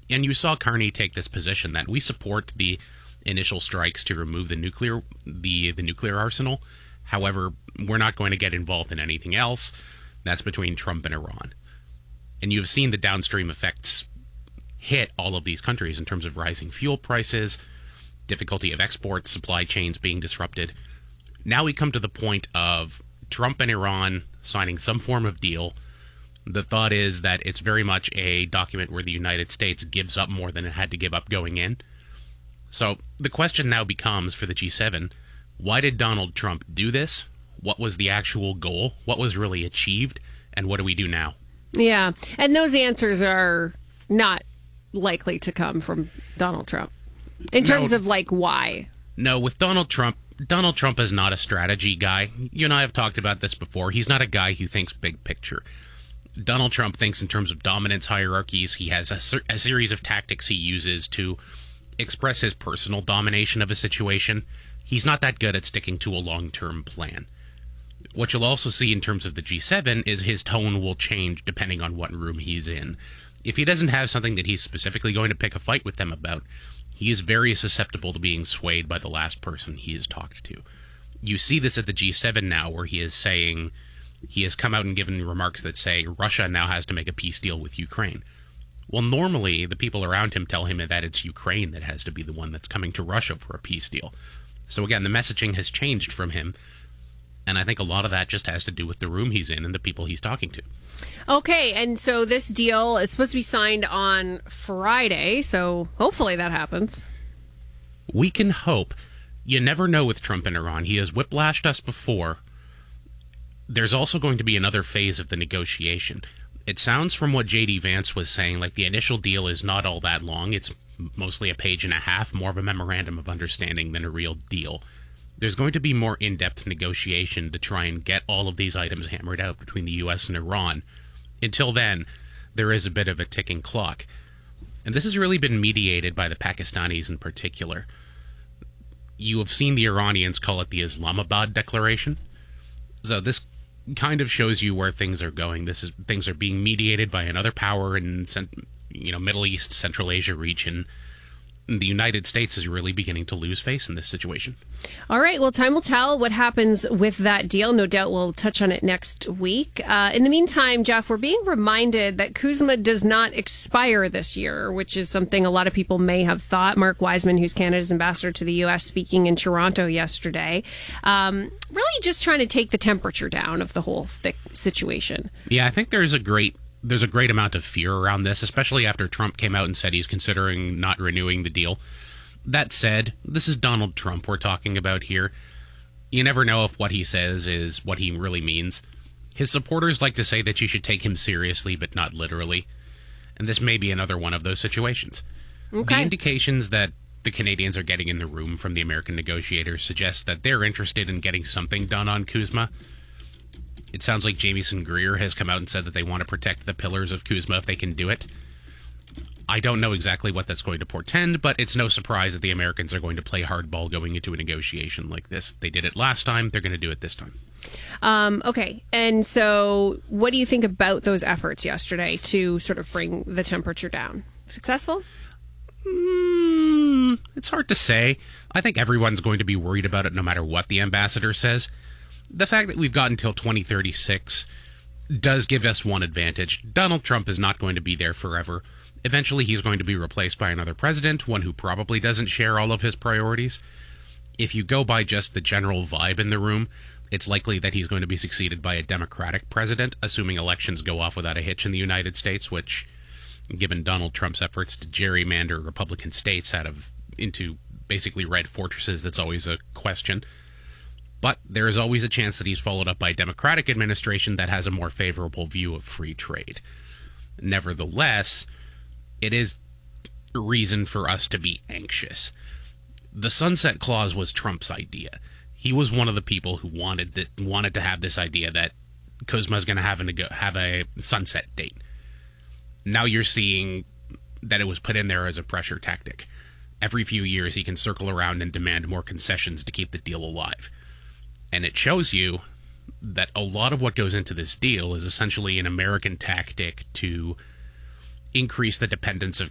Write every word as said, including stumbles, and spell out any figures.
And you saw Carney take this position that we support the initial strikes to remove the nuclear the the nuclear arsenal. However, we're not going to get involved in anything else. That's between Trump and Iran. And you've seen the downstream effects hit all of these countries in terms of rising fuel prices, difficulty of exports, supply chains being disrupted. Now we come to the point of Trump and Iran signing some form of deal. The thought is that it's very much a document where the United States gives up more than it had to give up going in. So the question now becomes for the G seven, why did Donald Trump do this? What was the actual goal? What was really achieved? And what do we do now? Yeah, and those answers are not likely to come from Donald Trump in terms no, of, like, why. No, with Donald Trump, Donald Trump is not a strategy guy. You and I have talked about this before. He's not a guy who thinks big picture. Donald Trump thinks in terms of dominance hierarchies. He has a, ser- a series of tactics he uses to express his personal domination of a situation. He's not that good at sticking to a long-term plan. What you'll also see in terms of the G seven is his tone will change depending on what room he's in. If he doesn't have something that he's specifically going to pick a fight with them about, he is very susceptible to being swayed by the last person he has talked to. You see this at the G seven now, where he is saying, he has come out and given remarks that say Russia now has to make a peace deal with Ukraine. Well, normally the people around him tell him that it's Ukraine that has to be the one that's coming to Russia for a peace deal. So again, the messaging has changed from him. And I think a lot of that just has to do with the room he's in and the people he's talking to. Okay, and so this deal is supposed to be signed on Friday, so hopefully that happens. We can hope. You never know with Trump and Iran. He has whiplashed us before. There's also going to be another phase of the negotiation. It sounds from what J D Vance was saying like the initial deal is not all that long. It's mostly a page and a half, more of a memorandum of understanding than a real deal. There's going to be more in-depth negotiation to try and get all of these items hammered out between the U S and Iran. Until then, there is a bit of a ticking clock. And this has really been mediated by the Pakistanis in particular. You have seen the Iranians call it the Islamabad Declaration. So this kind of shows you where things are going. This is things are being mediated by another power in, you know, Middle East, Central Asia region. The United States is really beginning to lose face in this situation. All right. Well, time will tell what happens with that deal. No doubt we'll touch on it next week. Uh, in the meantime, Jeff, we're being reminded that CUSMA does not expire this year, which is something a lot of people may have thought. Mark Wiseman, who's Canada's ambassador to the U S, speaking in Toronto yesterday, um, really just trying to take the temperature down of the whole thick situation. Yeah, I think there's a great There's a great amount of fear around this, especially after Trump came out and said he's considering not renewing the deal. That said, this is Donald Trump we're talking about here. You never know if what he says is what he really means. His supporters like to say that you should take him seriously, but not literally. And this may be another one of those situations. Okay. The indications that the Canadians are getting in the room from the American negotiators suggest that they're interested in getting something done on CUSMA. It sounds like Jamieson Greer has come out and said that they want to protect the pillars of CUSMA if they can do it. I don't know exactly what that's going to portend, but it's no surprise that the Americans are going to play hardball going into a negotiation like this. They did it last time. They're going to do it this time. Um, okay. And so what do you think about those efforts yesterday to sort of bring the temperature down? Successful? Mm, it's hard to say. I think everyone's going to be worried about it no matter what the ambassador says. The fact that we've got until twenty thirty-six does give us one advantage. Donald Trump is not going to be there forever. Eventually, he's going to be replaced by another president, one who probably doesn't share all of his priorities. If you go by just the general vibe in the room, it's likely that he's going to be succeeded by a Democratic president, assuming elections go off without a hitch in the United States, which, given Donald Trump's efforts to gerrymander Republican states out of into basically red fortresses, that's always a question. But there is always a chance that he's followed up by a Democratic administration that has a more favorable view of free trade. Nevertheless, it is a reason for us to be anxious. The Sunset Clause was Trump's idea. He was one of the people who wanted to, wanted to have this idea that CUSMA is going to have a, have a sunset date. Now you're seeing that it was put in there as a pressure tactic. Every few years he can circle around and demand more concessions to keep the deal alive. And it shows you that a lot of what goes into this deal is essentially an American tactic to increase the dependence of